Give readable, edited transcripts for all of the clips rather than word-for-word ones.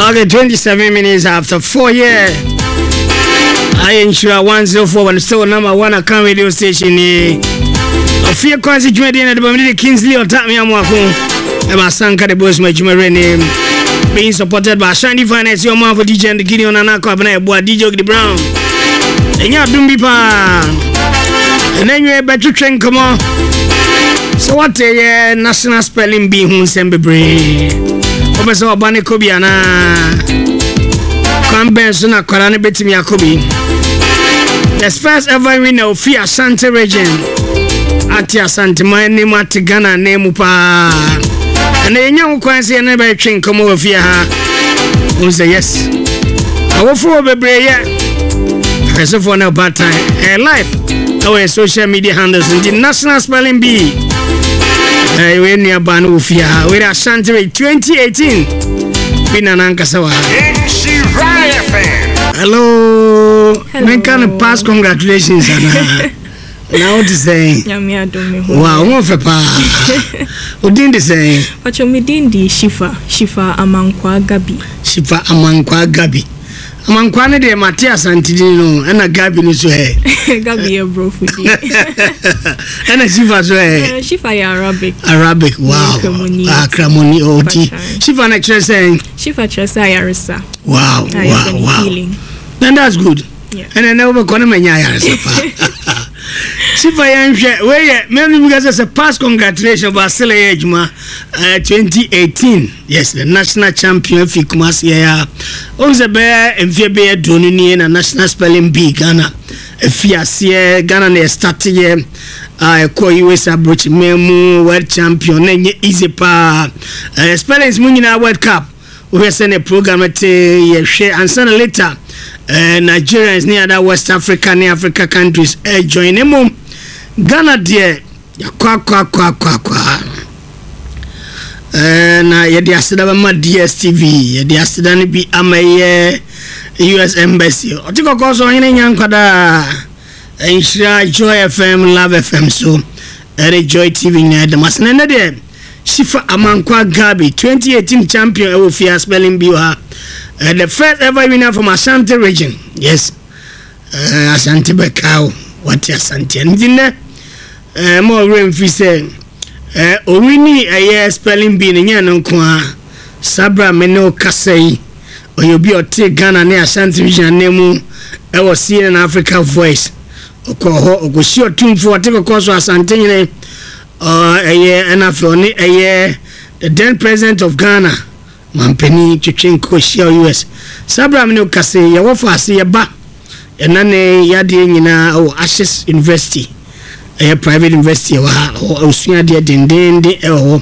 Okay, 27 minutes after 4 years. I ensure 104 and still number one account radio station. A fear constituent in the Kingsley or Tammy Amwako. Eba Sanka the boss, my name. Being supported by Shandy Finance, your mom for DJ and the Gideon and Anako, and I bought DJ the Brown. And you're doing pa. And then you're better train, come on. So, what a national spelling bee who send be brave. Obeso Bani Kobiana. Kwambensuna Kwarane Betimi Yakobi. The first ever winner of Fia Asante region. Ati Asante Mani Mati Ghana name pa. And the young Kwansi and never train come over Fia. Who say yes? I will for be brave. I saw for no bad time. Her life. Our social media handles and the national spelling bee. We near Banu Fia. We are Asante 2018. Binanankasawa. Hello. Make kind of pass congratulations. Now what to say? Wow, what for pa? What did they say? What you mean di Shifa Amankwa Gabi. Shifa Amankwa Gabi. Amankwa de Matias Antidino and a Gabi ni so he. Gabi e bro fudi. And a Shifa so he. Shifa Arabic. Arabic, wow. Akramoni oti. Shifa na saying. Shifa Tresa Yarisa. Wow. Healing. Then that's good. Yeah. And I never gonna menya Yarisa. Shifa Yanshe, where many because a past congratulations about Sele Ejma 2018. Yes, the national champion Fikumas yeah. On the bear and Febe Donini and a national spelling bee Ghana. Fiasie Ghana ne started here. Ko US approach memu world champion easy pa. Spellings munina World Cup. We send a program at share and send later. Nigerians near other West Africa, near Africa countries join them. Ghana dear kwa na yedi asida ma DSTV yedi asida ni bi amaye US embassy otiko koso hine nyankwada enshira Joy FM Love FM so Joy TV na de masne na de Shifa Amankwa Gabi 2018 champion of Fia spelling bee the first ever winner from Ashanti region. Yes. Ashanti Bekau. What is Ashanti? And more room fi say Owini a spelling bee in Yankwa Sabra Meno Kasei or you be or take Ghana near Ashanti region name I was seeing an Africa voice. Oko sure tune for take a course of Ashanti a year and after a year the then president of Ghana. Mampeni Chichenko share US. Sabra Mino Kase, ya wafa asi ya ba. Nane yadi nyina o Ashes University. Private university wa usunya dia dendende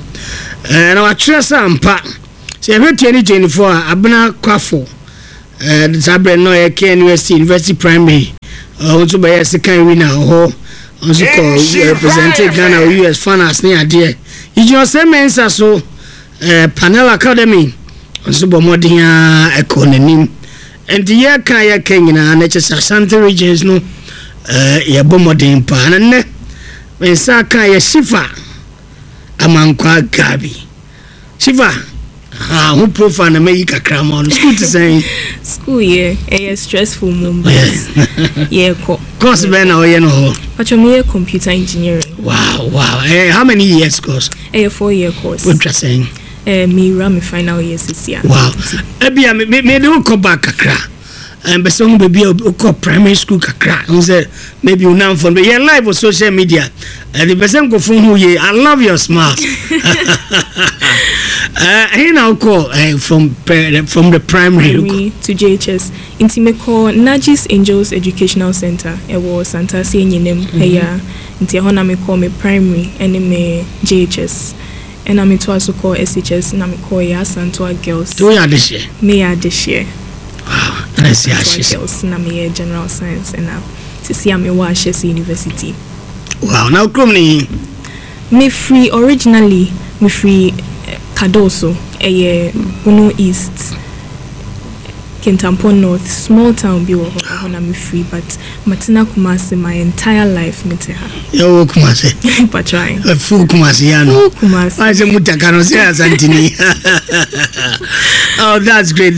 na watresa ampa. Se ebe 2024 abna kwafo. Sabra no ya University Primary. Onto ba ya second winner ho. Onto ko represented Ghana US finance ne ade. Ijo se mensa so Panel Academy. So Bomodia economy and the year Kaya Kenya and Ashanti regions no ya Bomodin Panane when Saka ya Shifa Amankwa Gabi Shifa who profile America cram on school to say school year a stressful moment yeah course ben or you know but you computer engineering wow how many years course a 4-year course what you saying me ram final years this year. Wow. Ebia me do ko back kakra. And be some baby ko primary school kakra. We say maybe you now for your live on social media. The person go from who ye I love your smile. He now call from the primary to JHS. Intime call Najis Angels Educational Center. It was Santa Sieninem heya. Inti hona me call me primary and me JHS. And I'm to also call SHS and I'm call ya Santua Girls. Do you this year? Me this year. Wow, let's see girls and I'm general science and now to see I'm a Ashes University. Wow, now come me free originally me free Kadoso a Bono East Kintampo North, small town bi wo ho na me free, but Matina Kumasi my entire life mete ha. Yo Kumasi. But trying. Full Kumasi ya no. Kumasi. I say mutaka no say asantini. Oh, that's great.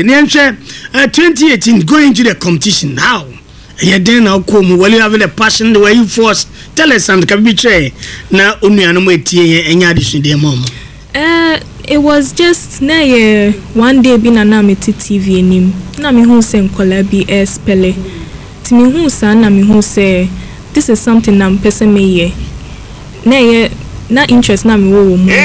2018 going to the competition now. You then now come while you have the passion the way you force. Tell us and can be try. Now only animate enya addition the mom. It was just na one day been na me TV enim na me hu say nkola bi spele ti me hu sa na me hu say this is something na person me ye na interest na me wo mu me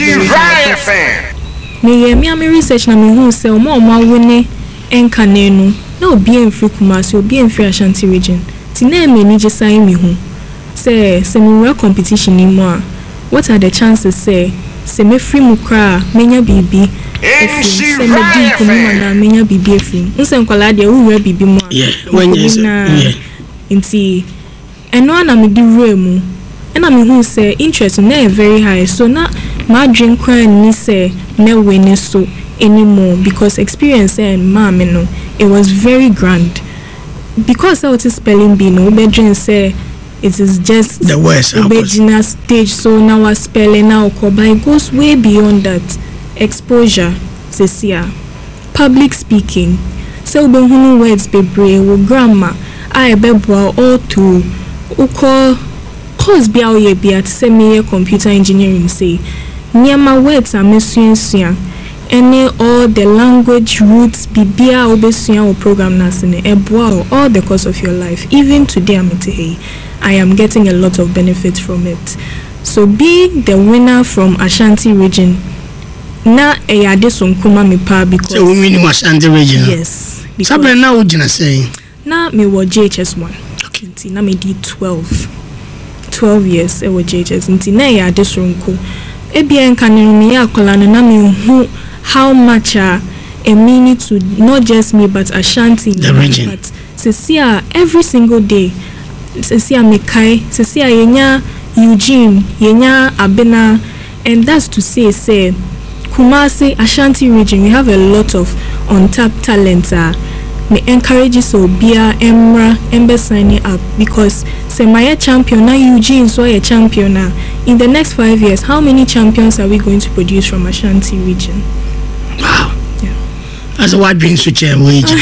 me research na me hu say omo awone enka na no na obi enfri Kumasi obi enfri Ashanti region ti na me ni je sai me hu say me competition ni mo a what are the chances say se me free mu kra menya bibi se me di ko mu na menya bibi efim nse nkwala de wo bibi mu when yes nti eno na me di mu na me hu say interest na very high so na ma drink kra ni say me win so anymore because experience and ma me no it was very grand because I was spelling bee no be drink say it is just the worst original stage so now I spelling now but it goes way beyond that exposure sesia public speaking so be hunu words be brave wo grammar I be boa all to uko course be out here be at semi computer engineering say niama words are mesunsua any all the language roots bibia obesua o program na sene e boa all the course of your life even today I am getting a lot of benefit from it. So being the winner from Ashanti region, na eyade sonkuma me pa because so we win Ashanti region. Yes. Sabre na wo gina say. Na me wo JHS1. Okay. Nti na me di 12 years e wo JHS. Nti na eyade sonko. Ebia enka me akola na me hu how much a meaning to not just me but Ashanti the region. But sesia every single day sesia mekai sesia yenya Eugene yenya Abena and that's to say Kumasi Ashanti region we have a lot of untapped talent me encourage so bia emra embe signing up because say my champion na Eugene so a champion na in the next 5 years how many champions are we going to produce from Ashanti region? Wow. That's what brings to change wage.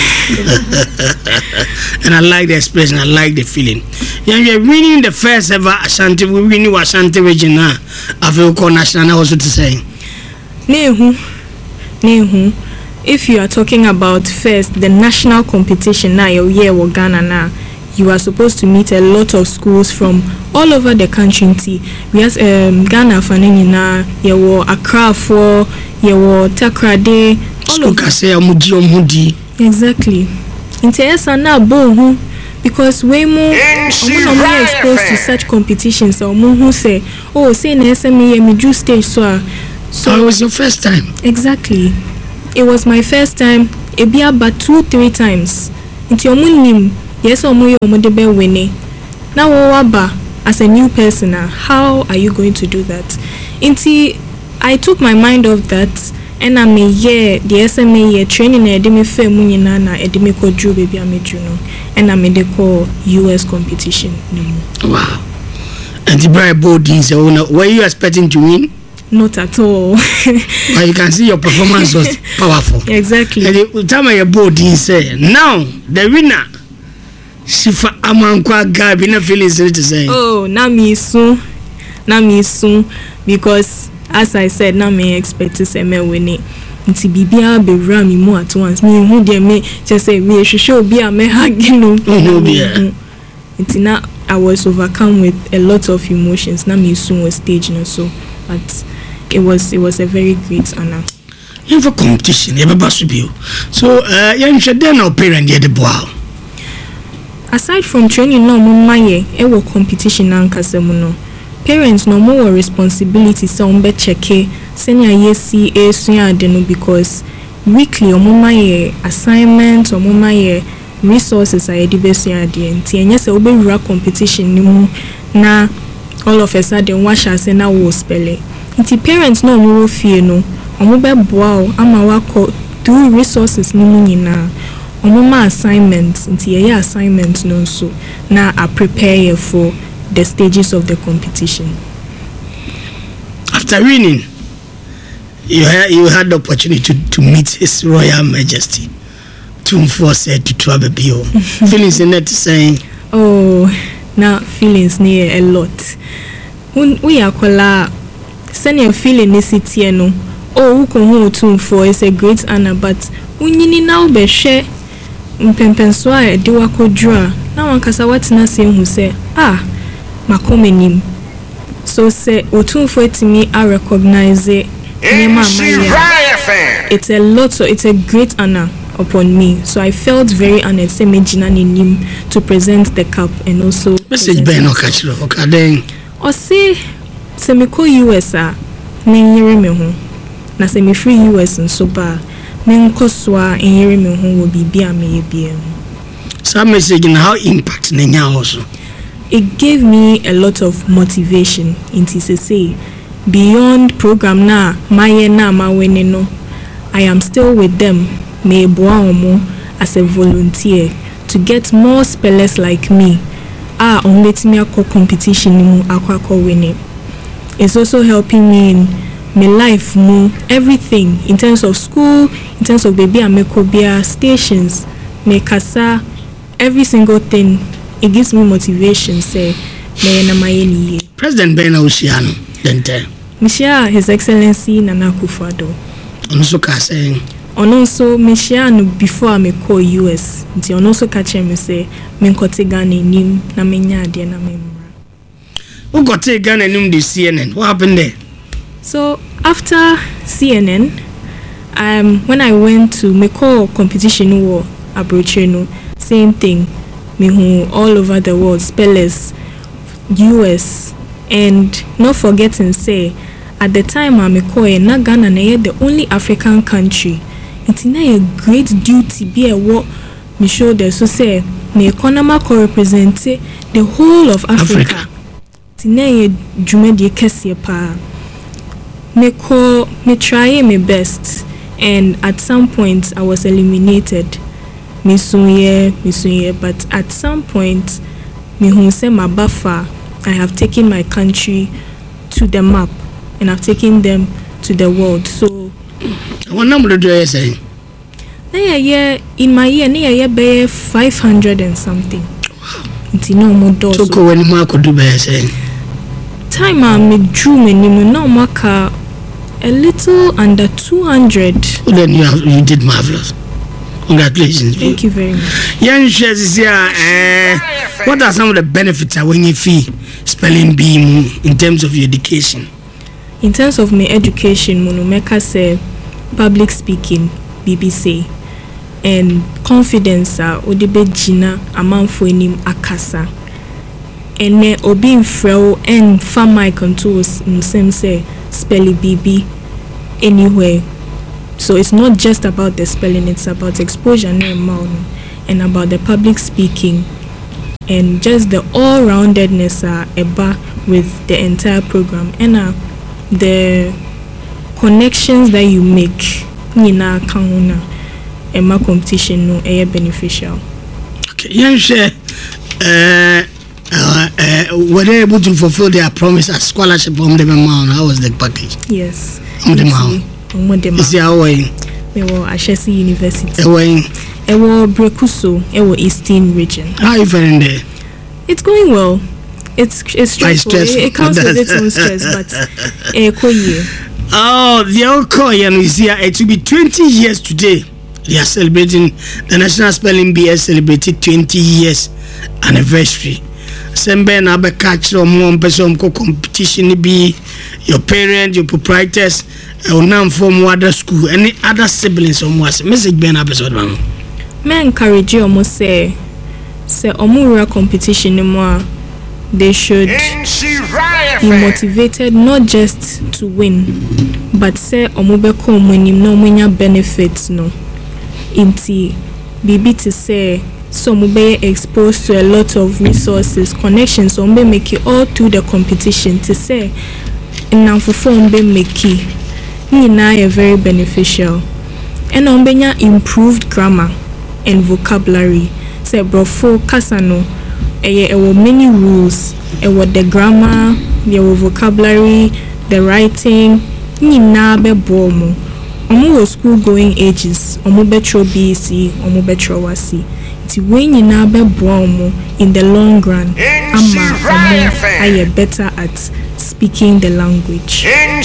And I like the expression, I like the feeling. Yeah, we are winning the first ever Ashanti, we winning Ashanti region now. I feel called national also to say. Nehu. If you are talking about first the national competition now, year or Ghana now, you are supposed to meet a lot of schools from all over the country. We have Ghana Fanina, yewo Accra for yewo Takrade. Exactly. Interesa na bo because we more exposed to such competitions or who say oh say na SME me do stage so it was your first time. Exactly. It was my first time. It be about 2-3 times. Into omunim yes omo de be winning. Now waba as a new person how are you going to do that? I took my mind off that. And I may the SMA training na edeme fair mu nyina na edeme ko dru baby ameju no and I made the call US competition no. Wow. And the bright boarding say were you expecting to win? Not at all. But you can see your performance was powerful. Exactly. And the time your boarding say now the winner Sifa Amankwa Gabi na feeling to say. Oh, na me soon because as I said, now me expect to say me winning. Nti bibia be ram me at once. Me who dey me just say me show be a me hugging no. Nti na I was overcome with a lot of emotions. Na me soon was stage no so, but it was a very great honor. You have a competition, you have a basu bio. So you should then no parent the boy. Aside from training no mama ye, e wo competition na nkasemu no. Parents no more responsibility so umbe cheke senior yesi esuya adeno because weekly omuma ye assignments omuma ye resources are edibesuya ade nti enye se obewura competition ni mu na all of a sudden washa se na wo spell nti parents no mo fie no omo be boa o ama wako through resources no mu nyina omoma assignments nti ye assignment no so na I prepare for the stages of the competition. After winning, you had the opportunity to meet His Royal Majesty. Tumfo said to Twabebio. Feelings in that saying, oh, now feelings near a lot. When we are kola, sending feeling this city no. Oh, who Tumfo is a great honor, but when you now be share mpempenswa de wakodra. Na wankasa watina se hu say makomenim. So say Otumfo etimi I recognize it. It's a lot, so it's a great honor upon me. So I felt very honored say me jina nim to present the cup and also message ben okachiro okaden o say me ko US me yire me ho na say me free US nso ba me nkoswa yire me ho wo bibia me ye bia. Some message and how impact nenya also. It gave me a lot of motivation into say beyond program na my na ma no I am still with them me boa as a volunteer to get more spellers like me on let me akọ competition mu akọ winning. It's also helping me in my life mu everything in terms of school, in terms of baby amekobia stations me kasa every single thing. It gives me motivation say me na mayeni. President Ben Oshiano dente Mishia His Excellency Nana Akufo-Addo onso ka saying onso Mishia no before I call US nti onso ka che me say me nkote Ghana nim na menya ade na memra. Who got take Ghana nim the CNN? What happened there? So after CNN, when I went to me call competition war abroad no same thing. Me who all over the world spellers US and not forgetting say at the time I'm na Ghana na the only African country. It's na a great duty be a what me show there so say me economy co represent the whole of Africa. It's na a jumedi kesi pa. Me try my best and at some point I was eliminated. Me sunye, but at some point me who say my buffer I have taken my country to the map and I've taken them to the world. So what number do you say? In my year be 500 and something. It's no more doors. So when you could do be saying time me drew me no maka a little under 200. Well, then you did marvelous. Congratulations. Thank you very much. Young shares is here. What are some of the benefits when you fee spelling bee in terms of your education? In terms of my education, Monomeka say public speaking, BBC, and confidence Odebe Jina Amanfo Enim Akasa. And ne obi mfreo and farm my contours same say spelling BB anywhere. So it's not just about the spelling, it's about exposure and about the public speaking and just the all-roundedness with the entire program and the connections that you make and my competition no beneficial. Okay, young share were they able to fulfill their promise as scholarship on the amount? How was the package? Yes. On the amount. Is the away? We were Ashesi University. Away. We were Brekuso. We were Eastern region. How are you feeling there? It's going well. It's stressful. It comes with its own stress, but oh, the old Korean is here. It will be 20 years today. They are celebrating the National Spelling Bee has celebrated 20 years anniversary. Sembe na be catch more person competition be your parents, your proprietors, or now from other school, any other siblings or was message ben episode man. Me encourage you almost say omura competition more they should be motivated not just to win, but say omubeko mwenim no mwenya benefits no. Inti bibi to say so be exposed to a lot of resources, connections, so be make it all through the competition to say now for form be make it very beneficial. ɛna ɔmbɛnya improved grammar and vocabulary. Say brofo kasa no ɛwɔ many rules, ɛwɔ the grammar, ɛwɔ vocabulary, the writing, nyinaa bɛboa mo. Ɔmo wɔ school going ages, ɔmo bɛtwerɛ BC, ɔmo bɛtwerɛ wasi. Nti wei nyinaa bɛboa ɔmo in the long run ama ɔmo ayɛ better at speaking the language.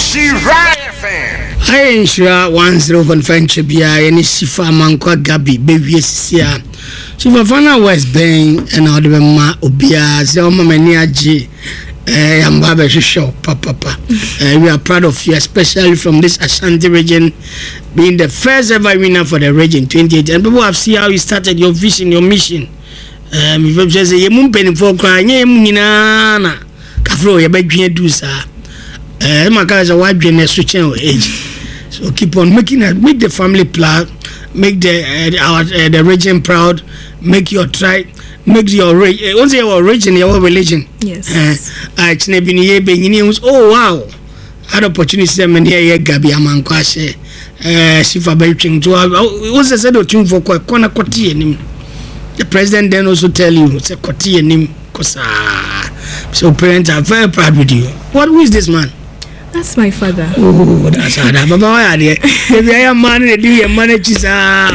I ensure 105 Chebia, any Sifa Mankwa Gabi, baby, Sia. Sifa Fana West Bang, and all the Ma Obia, Zelma Mania G. I'm Baba Show, Papa. We are proud of you, especially from this Ashanti region, being the first ever winner for the region 28. And people have seen how you started your vision, your mission. If you say, you mum penny for crying, you munina, Kafro, you bet you do, sir. My guys are white being a switching age. So keep on make the family proud, make the region proud, make your tribe, make your once your region, your religion. Yes. Oh wow, had opportunity to many here Gabi Amankwashe. Sifa Beching to what's the said tune for Kona Koti and the president then also tell you it's a Koti and him kosa. So parents are very proud with you. Who is this man? That's my father. Oh, that's how that. Baba, why are you? If you are man, you do your manages.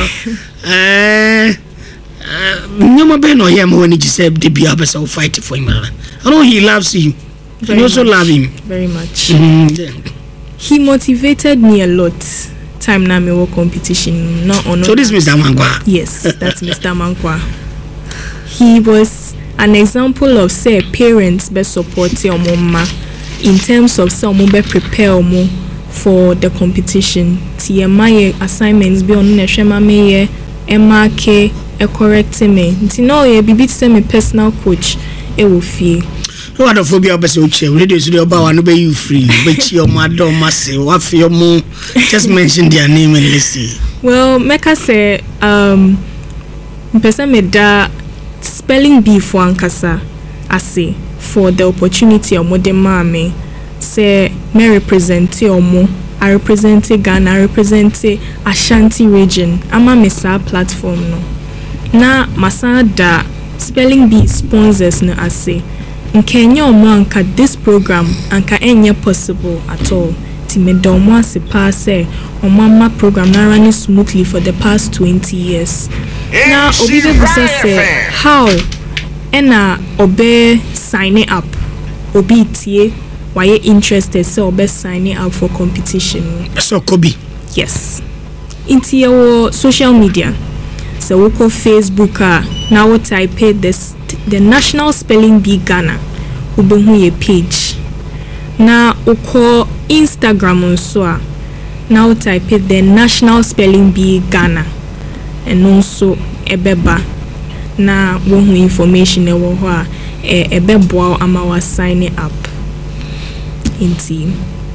No more ben or him when he said the be up so fight for him. I know he loves you. You also love him very much. He motivated me a lot. Time na me work competition. Not on. So this Mr. Mankwa. Yes, that's Mr. Mankwa. He was an example of say parents be support your mama. In terms of some be prepare mo for the competition. Ti my assignments be on shema me mark e correct me. Nti no ye bibi say me personal coach e wo fie. No other phobia be so che radio studio ba wa no be you free. Be chi your madam masse wa fie mo just mention their name and let's see. Well, meka say person me da spelling bee for ankasa ase. For the opportunity of modern mommy, say me represent Omo, I represent Ghana, I represent Ashanti region. I'm a mesa platform no. Na masa da spelling bee sponsors no ase. Nkenya omo anka this program anka enye possible at all. Ti me do omo ase pa say omo program na running smoothly for the past 20 years. Now obi be say how ena obe signing up obi tie why interested so obe signing up for competition. So Kobe. Yes. Inti your social media. So we call Facebook now what I paid this the National Spelling Bee Ghana ubehu ye page. Now we call Instagram also now what I paid the National Spelling Bee Ghana and also ebeba na wohu information ewo ho a ebeboa ama wa sign up inti.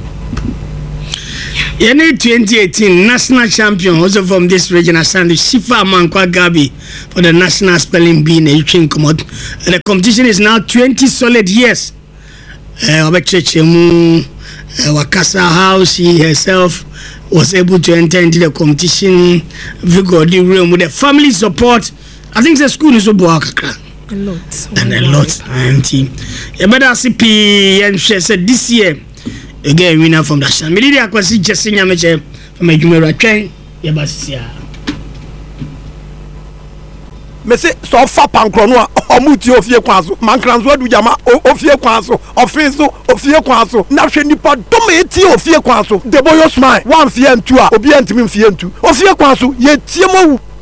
Yene 2018 national champion also from this region Asante Sifa Mankwa Gabi for the National Spelling Bee in Eugene Komod. The competition is now 20 solid years. Wakasa how she herself was able to enter into the competition with the family support. I think the school is a lot. And a lot. And you better see and she said this year again winner from the Shan. Maybe I could see just in Yamache from a Jumera train. Yabasia. Me say so fa pankrono omuti ofie kwanso mankranzo adu jama ofie kwanso ofenso ofie kwanso na hwe nipa dom eti ofie kwanso deboyo smile one fie ntu a obi antimi fie ntu ofie kwanso ye tie mowu